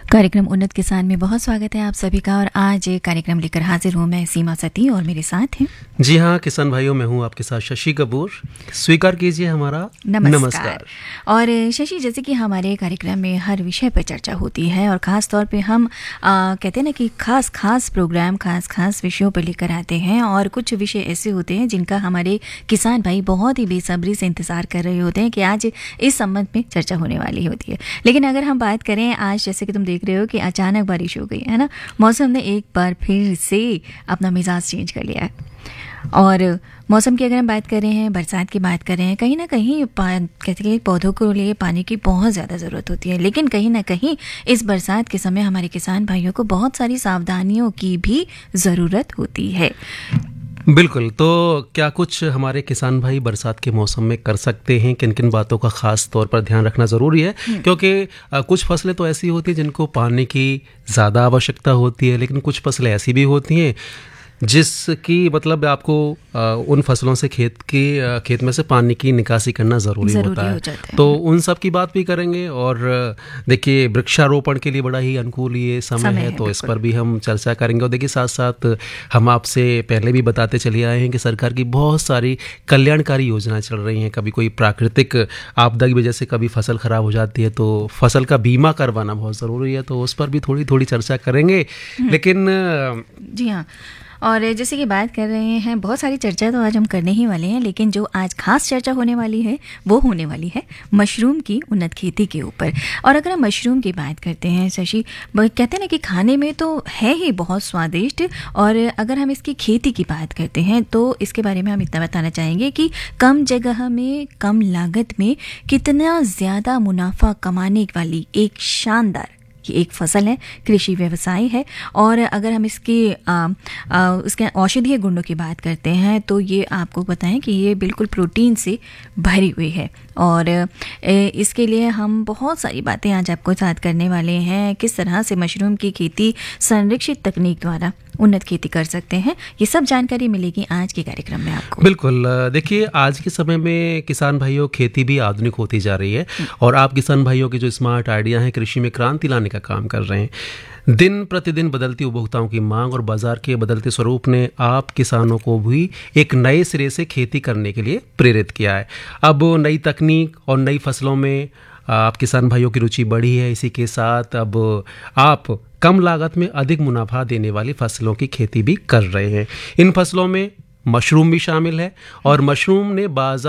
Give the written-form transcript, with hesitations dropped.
कार्यक्रम उन्नत किसान में बहुत स्वागत है आप सभी का। और आज कार्यक्रम लेकर हाजिर हूँ मैं सीमा सती और मेरे साथ हैं। जी हाँ किसान भाइयों, मैं हूँ आपके साथ शशि कपूर। स्वीकार कीजिए हमारा नमस्कार। और शशि, जैसे कि हमारे कार्यक्रम में हर विषय पर चर्चा होती है और ख़ास तौर पे हम कहते हैं ना कि खास प्रोग्राम खास विषयों पर लेकर आते हैं। और कुछ विषय ऐसे होते हैं जिनका हमारे किसान भाई बहुत ही बेसब्री से इंतज़ार कर रहे होते हैं कि आज इस संबंध में चर्चा होने वाली होती है। लेकिन अगर हम बात करें आज, जैसे कि तुम देख रहे हो कि अचानक बारिश हो गई है ना, मौसम ने एक बार फिर से अपना मिजाज चेंज कर लिया है। और मौसम की अगर हम बात कर रहे हैं, बरसात की बात कर रहे हैं, कहीं ना कहीं कहते हैं पौधों को लिए पानी की बहुत ज़्यादा ज़रूरत होती है। लेकिन कहीं ना कहीं इस बरसात के समय हमारे किसान भाइयों को बहुत सारी सावधानियों की भी ज़रूरत होती है। बिल्कुल। तो क्या कुछ हमारे किसान भाई बरसात के मौसम में कर सकते हैं, किन किन बातों का खास तौर पर ध्यान रखना ज़रूरी है? क्योंकि कुछ फसलें तो ऐसी होती हैं जिनको पानी की ज़्यादा आवश्यकता होती है, लेकिन कुछ फसलें ऐसी भी होती हैं जिसकी मतलब आपको उन फसलों से खेत में से पानी की निकासी करना ज़रूरी होता है। तो उन सब की बात भी करेंगे। और देखिए, वृक्षारोपण के लिए बड़ा ही अनुकूल ये समय है, तो इस पर भी हम चर्चा करेंगे। और देखिए, साथ साथ हम आपसे पहले भी बताते चले आए हैं कि सरकार की बहुत सारी कल्याणकारी योजनाएं चल रही हैं। कभी कोई प्राकृतिक आपदा की वजह से कभी फसल खराब हो जाती है तो फसल का बीमा करवाना बहुत ज़रूरी है, तो उस पर भी थोड़ी चर्चा करेंगे। लेकिन जी हाँ, और जैसे कि बात कर रहे हैं, बहुत सारी चर्चा तो आज हम करने ही वाले हैं, लेकिन जो आज खास चर्चा होने वाली है वो होने वाली है मशरूम की उन्नत खेती के ऊपर। और अगर हम मशरूम की बात करते हैं शशि, कहते हैं ना कि खाने में तो है ही बहुत स्वादिष्ट, और अगर हम इसकी खेती की बात करते हैं तो इसके बारे में हम इतना बताना चाहेंगे कि कम जगह में कम लागत में कितना ज़्यादा मुनाफा कमाने वाली एक शानदार ये एक फसल है, कृषि व्यवसाय है। और अगर हम उसके औषधीय गुणों की बात करते हैं तो ये आपको बताएं कि ये बिल्कुल प्रोटीन से भरी हुई है। और इसके लिए हम बहुत सारी बातें आज आपको साथ करने वाले हैं। किस तरह से मशरूम की खेती संरक्षित तकनीक द्वारा उन्नत खेती कर सकते हैं, ये सब जानकारी मिलेगी आज के कार्यक्रम में आपको। बिल्कुल। देखिए, आज के समय में किसान भाइयों खेती भी आधुनिक होती जा रही है और आप किसान भाइयों की जो स्मार्ट आइडिया हैं कृषि में क्रांति लाने का काम कर रहे हैं। दिन प्रतिदिन बदलती उपभोक्ताओं की मांग और बाजार के बदलते स्वरूप ने आप किसानों को भी एक नए सिरे से खेती करने के लिए प्रेरित किया है। अब नई तकनीक और नई फसलों में आप किसान भाइयों की रुचि बढ़ी है। इसी के साथ अब आप कम लागत में अधिक मुनाफा देने वाली फसलों की खेती भी कर रहे हैं। इन फसलों में मशरूम भी शामिल है और मशरूम ने बाजार